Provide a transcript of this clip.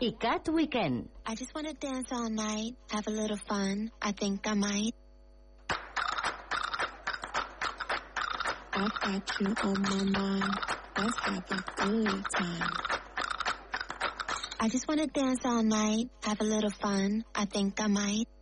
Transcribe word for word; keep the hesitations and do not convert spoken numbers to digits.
Cat Weekend. I just wanna dance all night, have a little fun. I think I might. I've got you on my mind. Let's have a good time. I just wanna dance all night, have a little fun. I think I might.